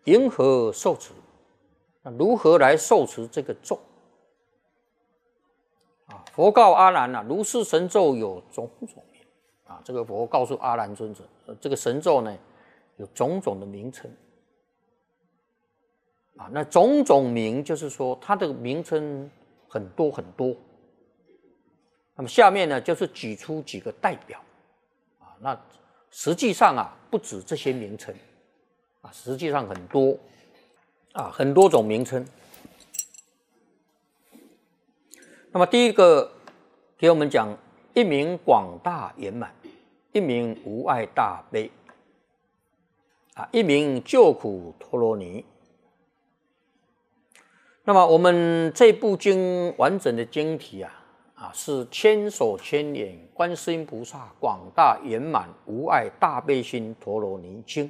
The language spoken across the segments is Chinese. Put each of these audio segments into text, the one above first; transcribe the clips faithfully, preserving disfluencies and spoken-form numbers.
因何受持？那如何来受持这个咒？啊，佛告阿难啊，如是神咒有种种名啊。这个佛告诉阿难尊者，这个神咒呢有种种的名称啊。那种种名就是说它的名称很多很多。那么下面呢就是举出几个代表啊。那实际上啊不止这些名称啊，实际上很多啊，很多种名称。那么第一个给我们讲，一名广大圆满，一名无碍大悲，啊，一名救苦陀罗尼。那么我们这部经完整的经题啊，啊是千手千眼观世音菩萨广大圆满无碍大悲心陀罗尼经。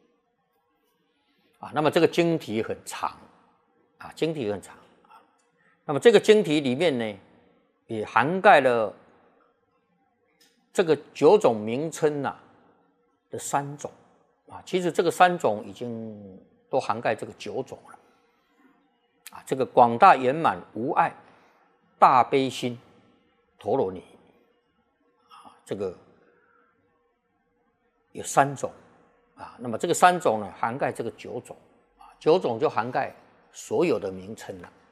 啊，那么这个经题很长，啊，经题很长。那么这个经题里面呢，也涵盖了这个九种名称啊的三种啊。其实这个三种已经都涵盖这个九种了啊。这个广大圆满无碍大悲心陀罗尼啊，这个有三种啊。那么这个三种呢，涵盖这个九种啊，九种就涵盖所有的名称了。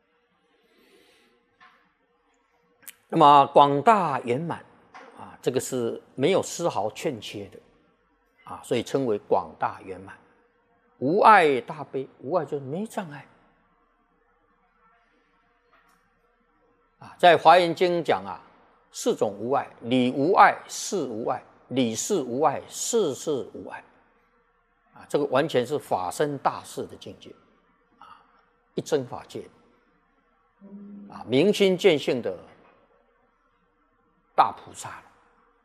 那么广大圆满啊，这个是没有丝毫欠缺的啊，所以称为广大圆满。无碍大悲，无碍就是没障碍啊。在华严经讲啊，四种无碍：理无碍，事无碍，理事无碍，事事无碍啊。这个完全是法身大士的境界啊，一真法界啊，明心见性的大菩萨了。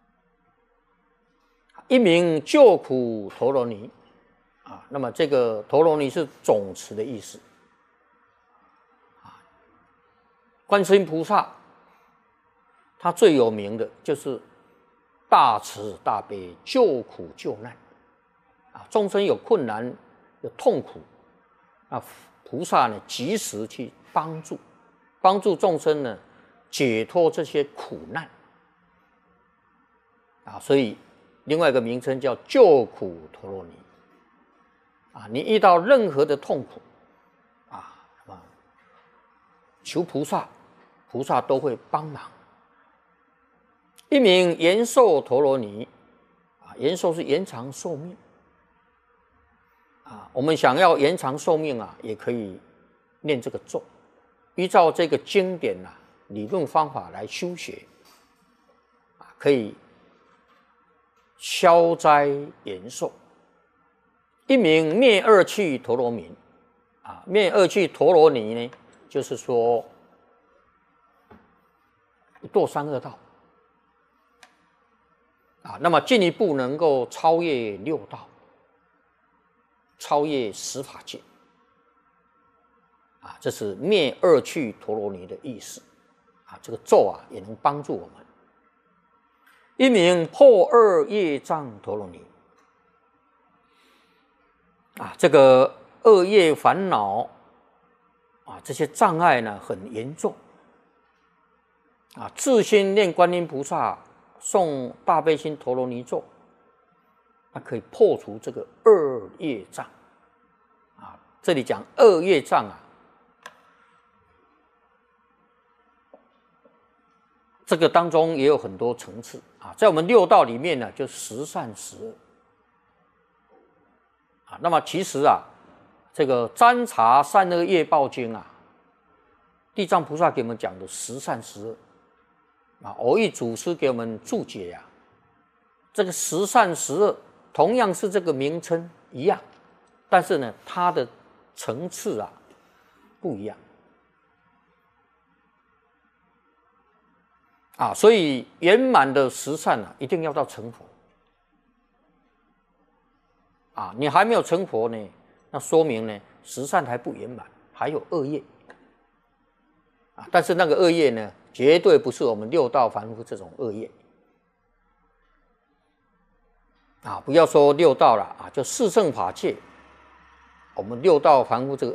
一名救苦陀罗尼啊，那么这个陀罗尼是总持的意思啊。观世音菩萨他最有名的就是大慈大悲，救苦救难啊。众生有困难有痛苦啊，菩萨呢及时去帮助，帮助众生呢解脱这些苦难啊，所以另外一个名称叫救苦陀罗尼啊。你遇到任何的痛苦啊，求菩萨，菩萨都会帮忙。一名延寿陀罗尼啊，延寿是延长寿命啊。我们想要延长寿命啊，也可以念这个咒，依照这个经典啊理论方法来修学啊，可以消灾延寿。一名灭恶趣陀罗尼啊，灭恶趣陀罗尼呢，就是说堕三恶道啊，那么进一步能够超越六道，超越十法界啊，这是灭恶趣陀罗尼的意思啊。这个咒啊，也能帮助我们。一名破恶业障陀罗尼啊，这个恶业烦恼啊，这些障碍呢很严重啊。自心念观音菩萨，诵大悲心陀罗尼咒，它可以破除这个恶业障啊。这里讲恶业障啊，这个当中也有很多层次啊。在我们六道里面呢，就十善十恶啊。那么其实啊，这个占察善恶业报经啊，地藏菩萨给我们讲的十善十恶啊，蕅益祖师给我们注解呀、啊，这个十善十恶同样是这个名称一样，但是呢，它的层次啊不一样啊。所以圆满的十善啊，一定要到成佛啊。你还没有成佛呢，那说明呢十善还不圆满，还有恶业啊。但是那个恶业呢，绝对不是我们六道凡夫这种恶业啊！不要说六道了啊，就四圣法界我们六道凡夫这个